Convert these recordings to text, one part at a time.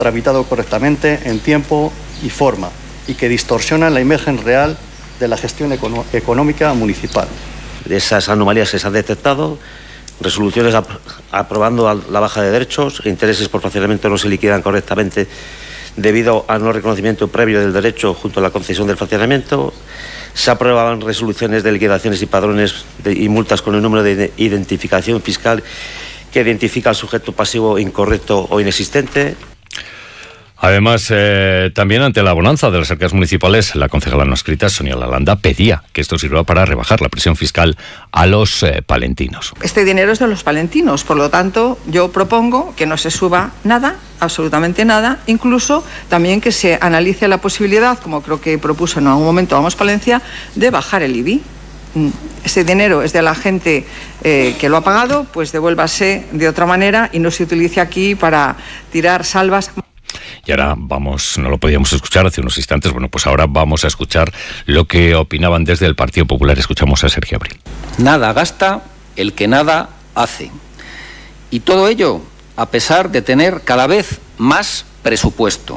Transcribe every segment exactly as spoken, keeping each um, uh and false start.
tramitado correctamente en tiempo y forma y que distorsionan la imagen real de la gestión econo- económica municipal. De esas anomalías que se han detectado, resoluciones ap- aprobando la baja de derechos, intereses por fraccionamiento no se liquidan correctamente debido al no reconocimiento previo del derecho junto a la concesión del fraccionamiento. Se aprobaban resoluciones de liquidaciones y padrones de, y multas con el número de identificación fiscal que identifica al sujeto pasivo incorrecto o inexistente. Además, eh, también ante la bonanza de las arcas municipales, la concejala no escrita, Sonia Lalanda, pedía que esto sirva para rebajar la presión fiscal a los eh, palentinos. Este dinero es de los palentinos, por lo tanto, yo propongo que no se suba nada, absolutamente nada, incluso también que se analice la posibilidad, como creo que propuso en algún momento Vamos Palencia, de bajar el I B I. Ese dinero es de la gente eh, que lo ha pagado, pues devuélvase de otra manera y no se utilice aquí para tirar salvas. Y ahora vamos, no lo podíamos escuchar hace unos instantes, bueno, pues ahora vamos a escuchar lo que opinaban desde el Partido Popular. Escuchamos a Sergio Abril. Nada gasta el que nada hace. Y todo ello a pesar de tener cada vez más presupuesto.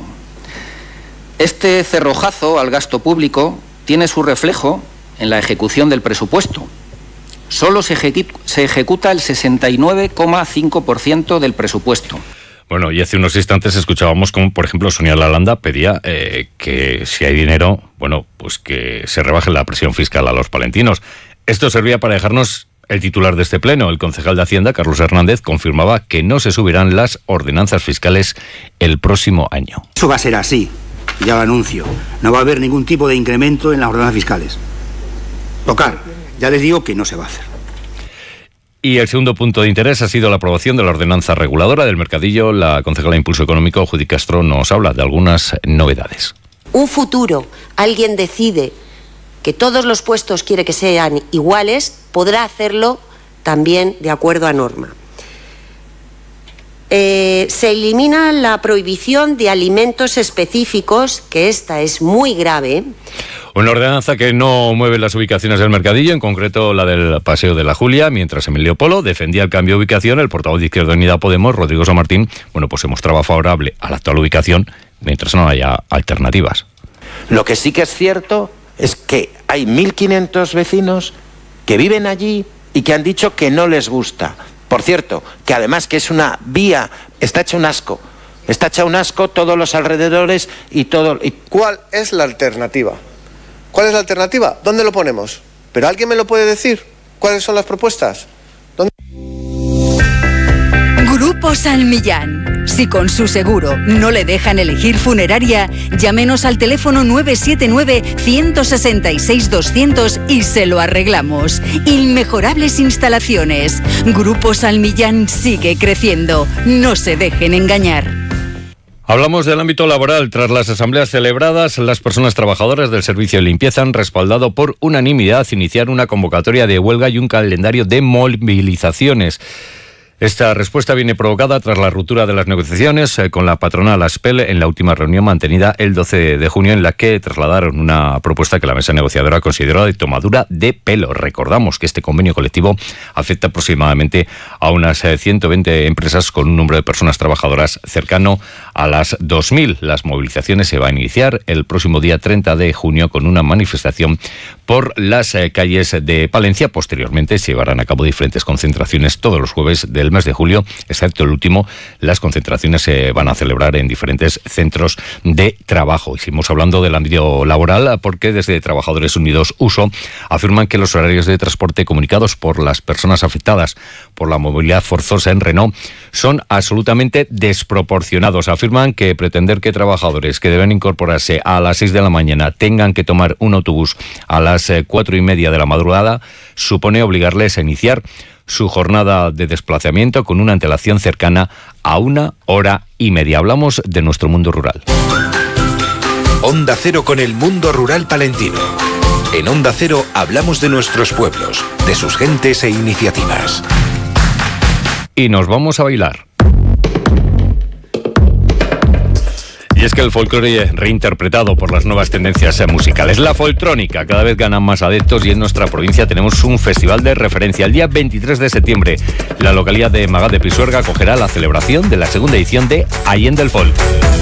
Este cerrojazo al gasto público tiene su reflejo en la ejecución del presupuesto. Solo se, ejecu- se ejecuta el sesenta y nueve coma cinco por ciento del presupuesto. Bueno, y hace unos instantes escuchábamos como, por ejemplo, Sonia Lalanda pedía eh, que si hay dinero, bueno, pues que se rebaje la presión fiscal a los palentinos. Esto servía para dejarnos el titular de este pleno. El concejal de Hacienda, Carlos Hernández, confirmaba que no se subirán las ordenanzas fiscales el próximo año. Eso va a ser así, ya lo anuncio. No va a haber ningún tipo de incremento en las ordenanzas fiscales. Tocar, ya les digo que no se va a hacer. Y el segundo punto de interés ha sido la aprobación de la ordenanza reguladora del mercadillo. La concejala de Impulso Económico, Judy Castro, nos habla de algunas novedades. Un futuro, alguien decide que todos los puestos quiere que sean iguales, podrá hacerlo también de acuerdo a norma. Eh, se elimina la prohibición de alimentos específicos, que esta es muy grave. Una ordenanza que no mueve las ubicaciones del mercadillo, en concreto la del Paseo de la Julia, mientras Emilio Polo defendía el cambio de ubicación. El portavoz de Izquierda Unida Podemos, Rodrigo San Martín, bueno, pues se mostraba favorable a la actual ubicación mientras no haya alternativas. Lo que sí que es cierto es que hay mil quinientos vecinos que viven allí y que han dicho que no les gusta. Por cierto, que además que es una vía, está hecha un asco. Está hecha un asco todos los alrededores y todo. Y... ¿Cuál es la alternativa? ¿Cuál es la alternativa? ¿Dónde lo ponemos? ¿Pero alguien me lo puede decir? ¿Cuáles son las propuestas? ¿Dónde? Grupo San Millán. Si con su seguro no le dejan elegir funeraria, llámenos al teléfono nueve siete nueve, uno seis seis, doscientos y se lo arreglamos. Inmejorables instalaciones. Grupo San Millán sigue creciendo. No se dejen engañar. Hablamos del ámbito laboral. Tras las asambleas celebradas, las personas trabajadoras del servicio de limpieza han respaldado por unanimidad iniciar una convocatoria de huelga y un calendario de movilizaciones. Esta respuesta viene provocada tras la ruptura de las negociaciones eh, con la patronal ASPEL en la última reunión mantenida el doce de junio, en la que trasladaron una propuesta que la mesa negociadora consideró de tomadura de pelo. Recordamos que este convenio colectivo afecta aproximadamente a unas eh, ciento veinte empresas con un número de personas trabajadoras cercano a las dos mil. Las movilizaciones se van a iniciar el próximo día treinta de junio con una manifestación por las eh, calles de Palencia. Posteriormente se llevarán a cabo diferentes concentraciones todos los jueves del mes de julio, excepto el último. Las concentraciones se van a celebrar en diferentes centros de trabajo. Y seguimos hablando del ámbito laboral porque desde Trabajadores Unidos Uso afirman que los horarios de transporte comunicados por las personas afectadas por la movilidad forzosa en Renault son absolutamente desproporcionados. Afirman que pretender que trabajadores que deben incorporarse a las seis de la mañana tengan que tomar un autobús a las cuatro y media de la madrugada supone obligarles a iniciar su jornada de desplazamiento con una antelación cercana a una hora y media. Hablamos de nuestro mundo rural. Onda Cero con el mundo rural palentino. En Onda Cero hablamos de nuestros pueblos, de sus gentes e iniciativas. Y nos vamos a bailar. Y es que el folclore reinterpretado por las nuevas tendencias musicales, la foltrónica, cada vez ganan más adeptos y en nuestra provincia tenemos un festival de referencia. El día veintitrés de septiembre, la localidad de Magá de Pisuerga acogerá la celebración de la segunda edición de Allende el Folk.